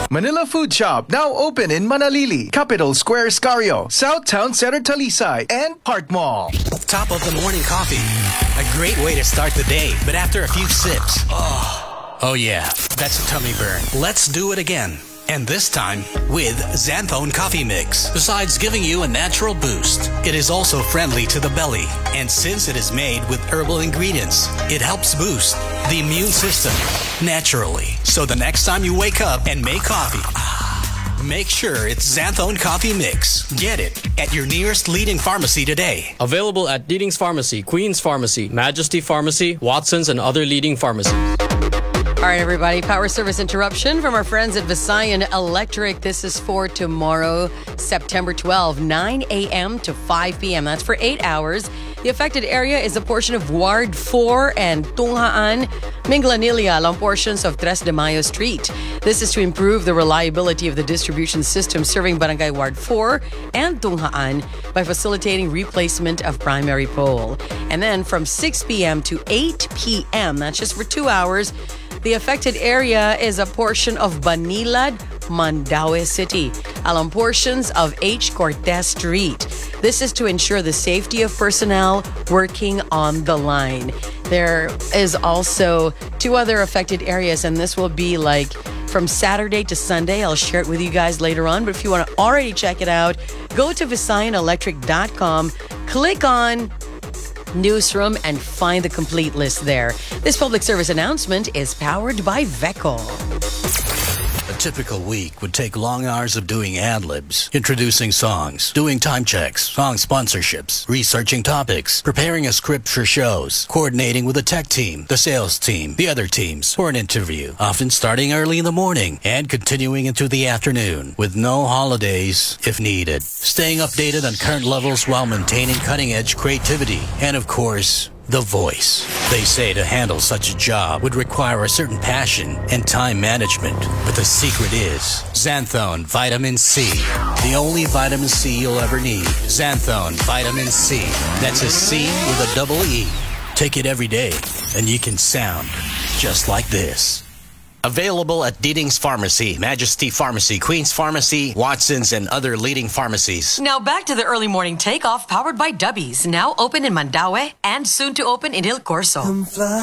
Manila Food Shop, now open in Manalili, Capital Square, Scario, Southtown Center, Talisay, and Park Mall. Top of the morning coffee. A great way to start the day, but after a few sips, oh yeah, that's a tummy burn. Let's do it again. And this time with Xanthone Coffee Mix. Besides giving you a natural boost, it is also friendly to the belly. And since it is made with herbal ingredients, it helps boost the immune system naturally. So the next time you wake up and make coffee, make sure it's Xanthone Coffee Mix. Get it at your nearest leading pharmacy today. Available at Leading's Pharmacy, Queen's Pharmacy, Majesty Pharmacy, Watson's, and other leading pharmacies. All right, everybody. Power service interruption from our friends at Visayan Electric. This is for tomorrow, September 12, 9 a.m. to 5 p.m. That's for 8 hours. The affected area is a portion of Ward 4 and Tunghaan, Minglanilla along portions of Tres de Mayo Street. This is to improve the reliability of the distribution system serving Barangay Ward 4 and Tunghaan by facilitating replacement of primary pole. And then from 6 p.m. to 8 p.m., that's just for 2 hours, the affected area is a portion of Banilad, Mandaue City, along portions of H. Cortez Street. This is to ensure the safety of personnel working on the line. There is also 2 other affected areas, and this will be like from Saturday to Sunday. I'll share it with you guys later on, but if you want to already check it out, go to VisayanElectric.com, click on Newsroom, and find the complete list there. This public service announcement is powered by Veco. A typical week would take long hours of doing ad-libs, introducing songs, doing time checks, song sponsorships, researching topics, preparing a script for shows, coordinating with the tech team, the sales team, the other teams for an interview, often starting early in the morning and continuing into the afternoon with no holidays if needed. Staying updated on current levels while maintaining cutting-edge creativity and, of course, the voice. They say to handle such a job would require a certain passion and time management. But the secret is Xanthone Vitamin C. The only vitamin C you'll ever need. Xanthone Vitamin C. That's a C with a double E. Take it every day and you can sound just like this. Available at Leading's Pharmacy, Majesty Pharmacy, Queen's Pharmacy, Watson's, and other leading pharmacies. Now back to the early morning takeoff powered by Dubbies. Now open in Mandaue and soon to open in Il Corso.